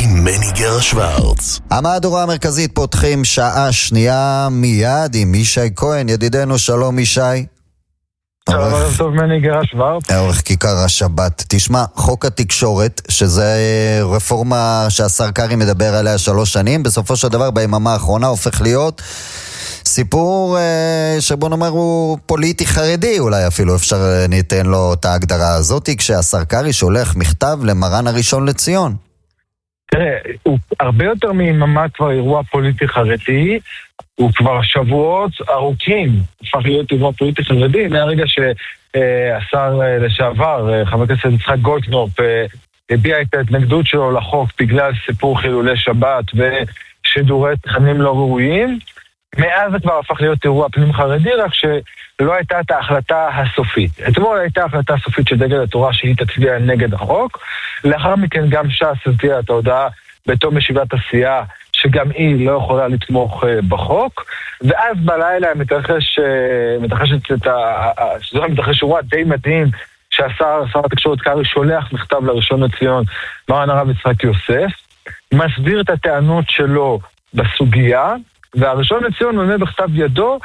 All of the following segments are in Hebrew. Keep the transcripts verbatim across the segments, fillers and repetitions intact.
עם מני גר שוורץ. המהדורה המרכזית פותחים שעה שנייה מיד עם ישי כהן, ידידנו. שלום ישי. שלום טוב, מני גר שוורץ. עורך כיכר השבת. תשמע, חוק התקשורת, שזה רפורמה שהשר קרי מדבר עליה שלוש שנים, בסופו של דבר ביממה האחרונה הופך להיות סיפור אה, שבוא נאמר הוא פוליטי חרדי, אולי אפילו אפשר ניתן לו את ההגדרה הזאת, כשהשר קרי שולח מכתב למרן הראשון לציון. תראה, הוא הרבה יותר מיממה כבר אירוע פוליטי חרדי, הוא כבר שבועות ארוכים, הפך להיות אירוע פוליטי חרדי, מהרגע שהשר לשעבר, חבר הכנסת יצחק גולדקנופ, הביע את ההתנגדות שלו לחוק בגלל סיפור חילולי שבת ושידורי תכנים לא ראויים, מאז זה כבר הפך להיות אירוע פנים חרדי, רק שלא הייתה את ההחלטה הסופית. אתמול הייתה ההחלטה הסופית של דגל התורה שהיא תצביע נגד החוק, לאחר מכן גם ש"ס הביאה את ההודעה בתום ישיבת הסיעה שגם היא לא יכולה לתמוך בחוק, ואז בלילה מתרחש, מתרחשת את ה... שזה מתרחש אירוע די מדהים, שהשר, שר התקשורת קרי שולח מכתב לראשון לציון, מרן הרב יצחק יוסף, מסביר את הטענות שלו בסוגיה, והראשון לציון עונה בכתב ידו,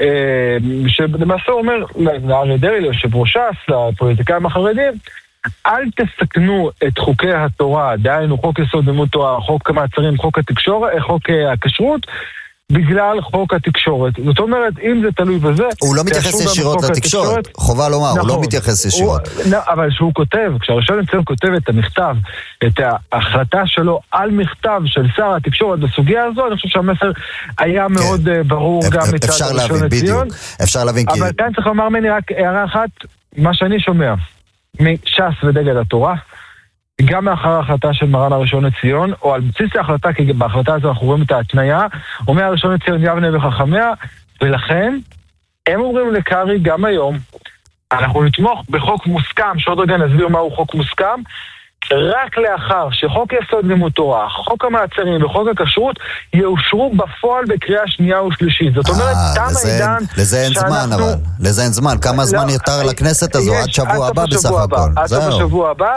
שלמעשה אומר לאריה דרעי, ליושב ראש ש"ס, לפוליטיקאים החרדים, אל תסכנו את חוקי התורה, דהיינו חוק יסוד לימוד תורה, חוק המעצרים, חוק התקשורת, חוק הכשרות, בגלל חוק התקשורת. זאת אומרת, אם זה תלוי בזה... הוא לא מתייחס ישירות לתקשורת, חובה לומר, הוא לא מתייחס ישירות. אבל שהוא כותב, כשהראשון לציון כותב את המכתב, את ההחלטה שלו על מכתב של שר התקשורת בסוגיה הזו, אני חושב שהמסר היה מאוד ברור גם מצד הראשון לציון. אפשר להבין, אבל כאן צריך לומר מני רק הערה אחת, מה שאני שומע, מש"ס ודגל התורה, גם מאחר ההחלטה של מרן הראשון לציון, או על בסיס ההחלטה, כי בהחלטה הזו אנחנו רואים את ההתניה, אומר הראשון לציון יבנה וחכמיה, ולכן הם אומרים לקרי גם היום, אנחנו נתמוך בחוק מוסכם, שעוד רגע נסביר מהו חוק מוסכם, רק לאחר שחוק יסוד לימוד תורה, חוק המעצרים וחוק הכשרות יאושרו בפועל בקריאה שנייה ושלישית. זאת אומרת, תם העידן... לזה אין זמן אבל, לזה אין זמן. כמה זמן יותר לכנסת הזו? עד שבוע הבא בסך הכל. עד שבוע הבא.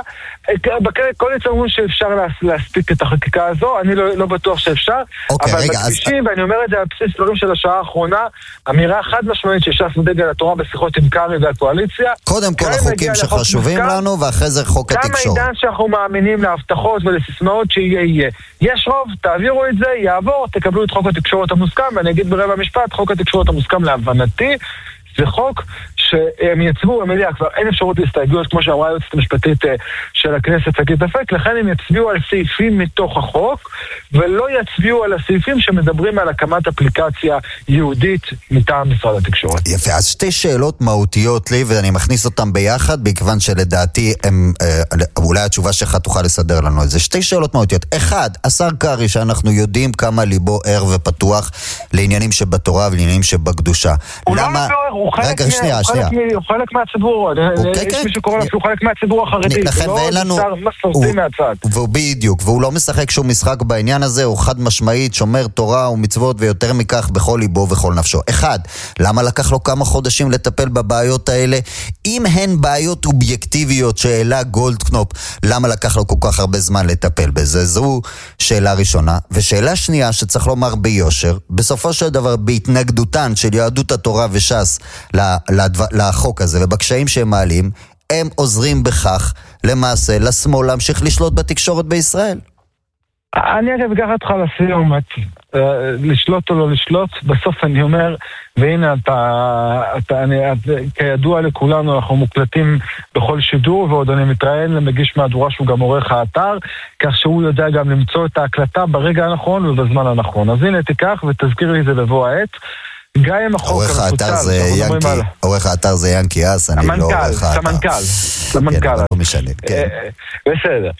כל יצאו שאפשר להספיק את החקיקה הזו, אני לא בטוח שאפשר, אבל מקדישים, ואני אומר את זה על בסיס דברים של השעה האחרונה, אמירה חד משמעית שש"ס ודגל התורה בשיחות עם קרי והקואליציה. קודם כל החוקים שחשובים לנו, ואחרי זה חוק התקשורת. אנחנו מאמינים להבטחות ולסיסמאות שיהיה יהיה. יש רוב, תעבירו את זה, יעבור, תקבלו את חוק התקשורת המוסכם, ואני אגיד ברבע משפט, חוק התקשורת המוסכם להבנתי, זה חוק שהם יצביעו במליאה, כבר אין אפשרות להסתייגויות, כמו שאמרה היועצת המשפטית של הכנסת שגית אפק, לכן הם יצביעו על סעיפים מתוך החוק, ולא יצביעו על הסעיפים שמדברים על הקמת אפליקציה יהודית מטעם משרד התקשורת. יפה, אז שתי שאלות מהותיות לי, ואני מכניס אותן ביחד, בכיוון שלדעתי הם, אולי התשובה שלך תוכל לסדר לנו את זה. שתי שאלות מהותיות. אחד, השר קרי, שאנחנו יודעים כמה ליבו ער ופתוח לעניינים שבתורה ולעניינים שבקדושה. הוא לא מדבר, הוא חלק הוא חלק מהציבור, יש מי שקורא לו שהוא חלק מהציבור החרדי, זה לא נשאר מסורתי מהצד. והוא בדיוק, והוא לא משחק שום משחק בעניין הזה, הוא חד משמעית, שומר תורה ומצוות, ויותר מכך בכל ליבו ובכל נפשו. אחד, למה לקח לו כמה חודשים לטפל בבעיות האלה? אם הן בעיות אובייקטיביות שאלה גולדקנופ, למה לקח לו כל כך הרבה זמן לטפל בזה? זו שאלה ראשונה. ושאלה שנייה שצריך לומר ביושר, בסופו של דבר בהתנגדותן של יהדות התורה וש"ס לחוק הזה ובקשיים שהם מעלים, הם עוזרים בכך למעשה לשמאל להמשיך לשלוט בתקשורת בישראל. אני אגב אקח אותך לסיום, לשלוט או לא לשלוט, בסוף אני אומר, והנה אתה, אתה אני, כידוע לכולנו, אנחנו מוקלטים בכל שידור, ועוד אני מתראיין למגיש מהדורה שהוא גם עורך האתר, כך שהוא יודע גם למצוא את ההקלטה ברגע הנכון ובזמן הנכון. אז הנה תיקח ותזכיר לי זה לבוא העת. עורך האתר זה ינקי, עורך האתר זה ינקי אס, אני לא עורך האתר. המנכ"ל, המנכ"ל. לא משנה, כן. בסדר.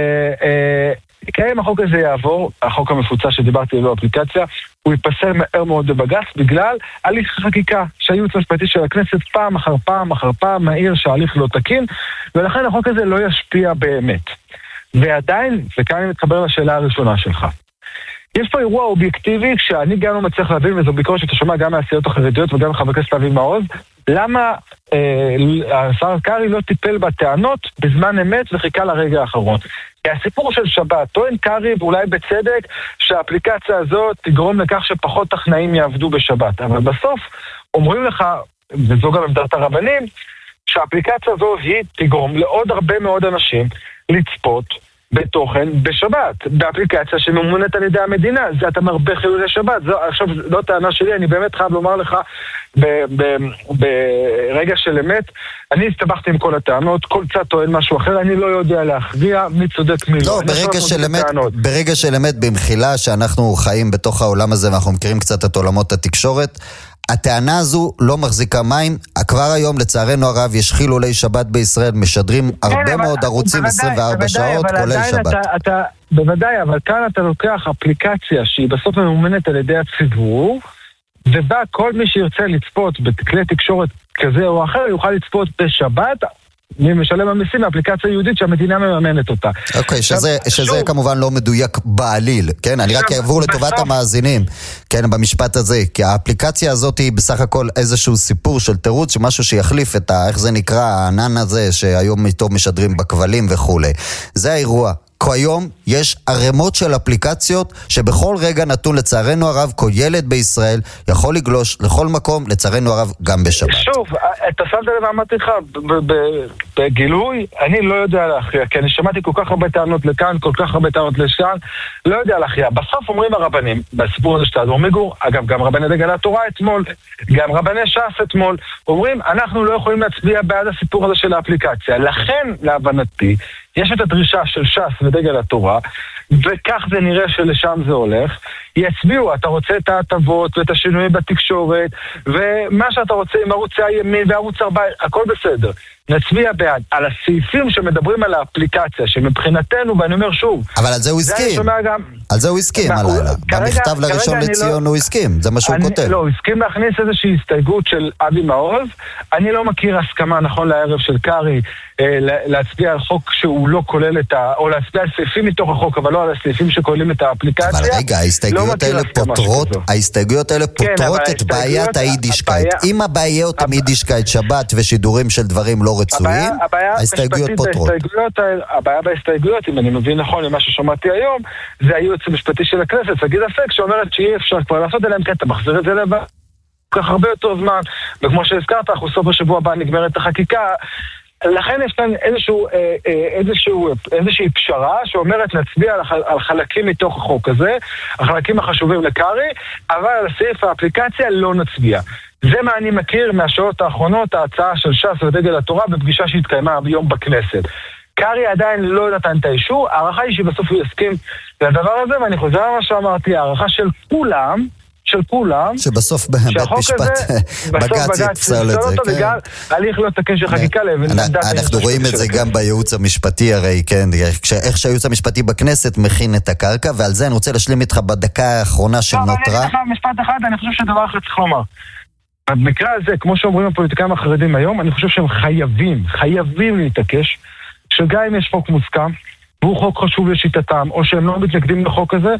אם החוק הזה יעבור, החוק המפוצע שדיברתי עליו באפליקציה, הוא ייפסל מהר מאוד בבג"ץ בגלל הליך חקיקה שהייעוץ המשפטי של הכנסת פעם אחר פעם אחר פעם מעיר שההליך לא תקין, ולכן החוק הזה לא ישפיע באמת. ועדיין, וכאן אני מתחבר לשאלה הראשונה שלך. יש פה אירוע אובייקטיבי שאני גם לא מצליח להבין, וזו ביקורת שאתה שומע גם מהסיעות החרדיות וגם מחבר הכנסת אבי מעוז, למה אה, השר קרי לא טיפל בטענות בזמן אמת וחיכה לרגע האחרון. הסיפור של שבת, טוען קרי, ואולי בצדק, שהאפליקציה הזאת תגרום לכך שפחות טכנאים יעבדו בשבת. אבל בסוף אומרים לך, וזו גם עמדת הרבנים, שהאפליקציה הזו היא תגרום לעוד הרבה מאוד אנשים לצפות בתוכן בשבת, באפליקציה שממומנת על ידי המדינה. זה אתה מרבה חילולי שבת. זו, עכשיו, לא טענה שלי, אני באמת חייב לומר לך, ברגע של אמת, אני הסתבכתי עם כל הטענות, כל צד טוען משהו אחר, אני לא יודע להכריע מי צודק מי לא. לא, ברגע של אמת, ברגע של אמת, במחילה שאנחנו חיים בתוך העולם הזה, ואנחנו מכירים קצת את עולמות התקשורת, הטענה הזו לא מחזיקה מים. כבר היום לצערנו הרב יש חילולי שבת בישראל, משדרים הרבה מאוד ערוצים עשרים וארבע שעות, כולל שבת. בוודאי, אבל כאן אתה לוקח אפליקציה שהיא בסוף ממומנת על ידי הציבור, ובה כל מי שירצה לצפות בכלי תקשורת כזה או אחר יוכל לצפות בשבת, משלם המיסים האפליקציה יהודית שהמדינה מממנת אותה. אוקיי, שזה, שזה כמובן לא מדויק בעליל, כן? אני רק אעבור לטובת המאזינים, כן, במשפט הזה, כי האפליקציה הזאת היא בסך הכל איזשהו סיפור של תירוץ, שמשהו שיחליף את ה, איך זה נקרא, הענן הזה, שהיום איתו משדרים בכבלים וכו'. זה האירוע. כיום יש ערימות של אפליקציות שבכל רגע נתון לצערנו הרב, כל ילד בישראל יכול לגלוש לכל מקום, לצערנו הרב גם בשבת. שוב, אתה שמת לב אמרתי לך בגילוי, אני לא יודע להכריע, כי אני שמעתי כל כך הרבה טענות לכאן, כל כך הרבה טענות לשם, לא יודע להכריע. בסוף אומרים הרבנים, בסיפור הזה שאתה אומר מיגור, אגב גם רבני דגל התורה אתמול, גם רבני ש"ס אתמול, אומרים אנחנו לא יכולים להצביע בעד הסיפור הזה של האפליקציה. לכן, להבנתי, יש את הדרישה של ש"ס ודגל התורה, וכך זה נראה שלשם זה הולך. יצביעו, אתה רוצה את ההטבות ואת השינויים בתקשורת, ומה שאתה רוצה עם ערוץ הימין וערוץ ארבע, הכל בסדר. נצביע בעד. על הסעיפים שמדברים על האפליקציה, שמבחינתנו, ואני אומר שוב, אבל על זה הוא הסכים. גם... על זה הוא הסכים, הלילה. במכתב לראשון לציון הוא הסכים, זה מה שהוא כותב. לא, הוא הסכים להכניס איזושהי הסתייגות של אבי מעוז. אני לא מכיר הסכמה נכון לערב של קרי, להצביע על חוק שהוא לא כולל את ה... או להצביע על סעיפים מתוך החוק, אבל לא על הסעיפים שכוללים את האפליקציה. אבל רגע, ההסתייגויות האלה פותרות, ההסתייגויות האלה פותרות את בעיית היידישקייט. אם הבעיות עם יידישקייט, שבת ושידורים של דברים לא רצויים, ההסתייגויות פותרות. הבעיה בהסתייגויות, אם אני מבין נכון למה ששמעתי היום, זה הייעוץ המשפטי של הכנסת, סגיד אפק, שאומרת שאי אפשר כבר לעשות אליהם, כן, אתה מחזיר את זה לבא. כך הרבה יותר זמן, וכמו שהזכרת, אנחנו סוף השבוע הבא נגמרת החקיקה, לכן יש כאן איזשהו, איזשהו, איזושהי פשרה שאומרת נצביע על חלקים מתוך החוק הזה, החלקים החשובים לקרי, אבל על סעיף האפליקציה לא נצביע. זה מה אני מכיר מהשעות האחרונות, ההצעה של ש"ס ודגל התורה בפגישה שהתקיימה היום בכנסת. קרי עדיין לא נתן את האישור, הערכה היא שבסוף הוא יסכים לדבר הזה, ואני חוזר על מה שאמרתי, הערכה של כולם, של כולם, שבסוף בבית משפט בג"ץ יפסל את זה, כן. הליך לא תקן של חקיקה. אנחנו רואים את זה גם בייעוץ המשפטי, הרי, כן, איך שהייעוץ המשפטי בכנסת מכין את הקרקע, ועל זה אני רוצה להשלים איתך בדקה האחרונה שנותרה. טוב, אני אגיד לך משפט אחד, אני חושב שדבר אחת צריך לומר. במקרה הזה, כמו שאומרים הפוליטיקאים החרדים היום, אני חושב שהם חייבים, חייבים להתעקש, שגם אם יש חוק מוסכם, והוא חוק חשוב לשיטתם, או שהם לא מתנגדים לחוק הזה,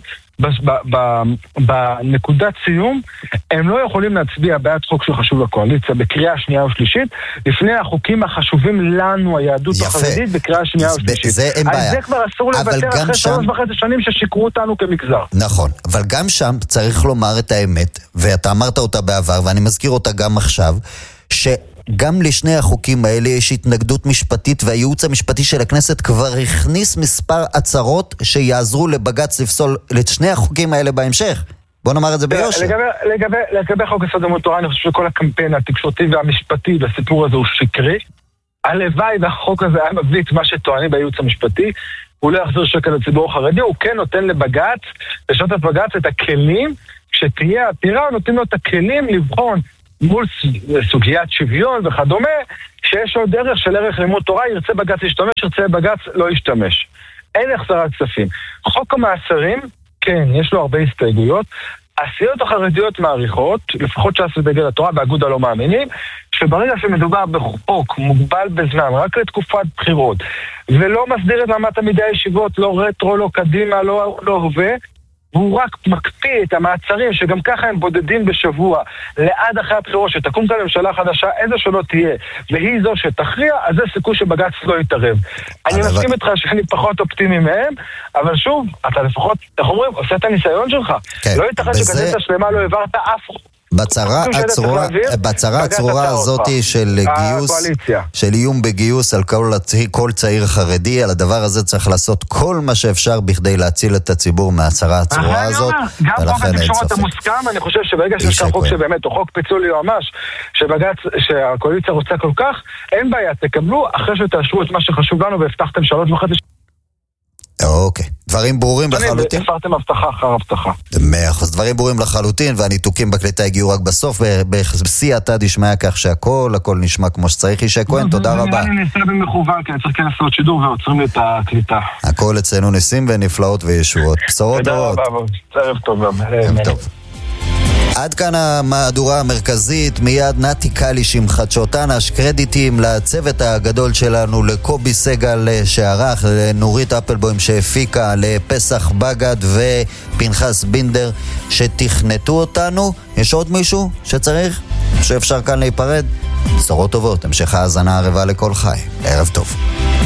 בנקודת סיום, הם לא יכולים להצביע בעד חוק שחשוב לקואליציה בקריאה שנייה או שלישית, לפני החוקים החשובים לנו, היהדות החרדית, בקריאה שנייה או שלישית. זה אין בעיה. אז זה כבר אסור לוותר אחרי שלוש וחצי שנים ששיקרו אותנו כמגזר. נכון, אבל גם שם צריך לומר את האמת, ואתה אמרת אותה בעבר, ואני מזכיר אותה גם עכשיו, ש... גם לשני החוקים האלה יש התנגדות משפטית, והייעוץ המשפטי של הכנסת כבר הכניס מספר הצהרות שיעזרו לבג"ץ לפסול את שני החוקים האלה בהמשך. בוא נאמר את זה ביושר. לגבי, לגבי, לגבי חוק יסוד לימוד תורה, אני חושב שכל הקמפיין התקשורתי והמשפטי בסיפור הזה הוא שקרי. הלוואי והחוק הזה היה מביא את מה שטוענים בייעוץ המשפטי, הוא לא יחזיר שקל לציבור החרדי, הוא כן נותן לבג"ץ, לשנות את בג"ץ את הכלים, כשתהיה עתירה, נותנים לו את הכלים לבחון מול סוגיית שוויון וכדומה, שיש עוד דרך של ערך לימוד תורה, ירצה בג"ץ להשתמש, ירצה בג"ץ לא ישתמש. אין החזרת כספים. חוק המאסרים, כן, יש לו הרבה הסתייגויות. הסיעות החרדיות מעריכות, לפחות ש"ס ודגל התורה באגודה לא מאמינים, שברגע שמדובר בחוק מוגבל בזמן, רק לתקופת בחירות, ולא מסדיר את מעמד תלמידי הישיבות, לא רטרו, לא קדימה, לא, לא הווה, והוא רק מקפיא את המעצרים, שגם ככה הם בודדים בשבוע, לעד אחרי הבחירות, שתקום כאן ממשלה חדשה, איזה שלא תהיה, והיא זו שתכריע, אז זה סיכוי שבג"ץ לא יתערב. אני מסכים איתך שאני פחות אופטימי מהם, אבל שוב, אתה לפחות, איך אומרים, עושה את הניסיון שלך. לא ייתכן שקדנציה שלמה לא העברת אף... בצרה הצרורה, בצרה הצרורה הזאת של גיוס, של איום בגיוס על כל, כל צעיר חרדי, על הדבר הזה צריך לעשות כל מה שאפשר בכדי להציל את הציבור מהצרה הצרורה הזאת, ולכן אין ספק. המוסכם, אני חושב שברגע שיש כאן חוק שבאמת, או חוק פיצול יועמ"ש, שבג"ץ, שהקואליציה רוצה כל כך, אין בעיה, תקבלו אחרי שתאשרו את מה שחשוב לנו והבטחתם שלוש וחצי. אוקיי, דברים ברורים לחלוטין? הפרתם הבטחה אחר הבטחה. מאה אחוז, דברים ברורים לחלוטין, והניתוקים בקליטה הגיעו רק בסוף, ובשיא אתה תשמע כך שהכל, הכל נשמע כמו שצריך. ישי כהן, תודה רבה. אני ניסה במכוון, כי אני צריך לעשות שידור ועוצרים לי את הקליטה. הכל אצלנו ניסים ונפלאות וישועות. בשורות דורות. תודה רבה, ערב טוב. ערב טוב. עד כאן המהדורה המרכזית, מיד נתי קליש עם חדשות אנש, קרדיטים לצוות הגדול שלנו, לקובי סגל שערך, לנורית אפלבוים שהפיקה, לפסח בגד ופנחס בינדר שתכנתו אותנו. יש עוד מישהו שצריך? שאפשר כאן להיפרד? בשורות טובות, המשך האזנה ערבה לכל חי. ערב טוב.